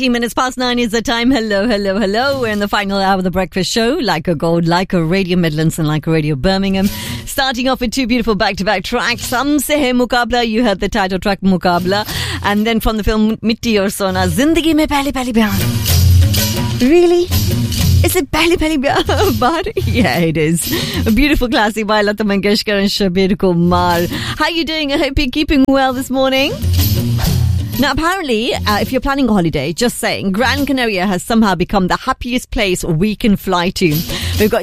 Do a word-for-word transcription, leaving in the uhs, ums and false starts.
eighteen minutes past nine is the time. Hello, hello, hello. We're in the final hour of the breakfast show. Like a Gold, Like a Radio Midlands and Like a Radio Birmingham. Starting off with two beautiful back-to-back tracks. Humse Hai Muqabla. You heard the title track Muqabla. And then from the film Mitti Aur Sona, Zindagi Mein Pehli Pehli Pyar. Really? Is it Pehli Pehli Pyar? Yeah, it is. A beautiful classic by Lata Mangeshkar and Shabir Kumar. How are you doing? I hope you're keeping well this morning. Now, apparently, uh, if you're planning a holiday, just saying, Gran Canaria has somehow become the happiest place we can fly to. We've got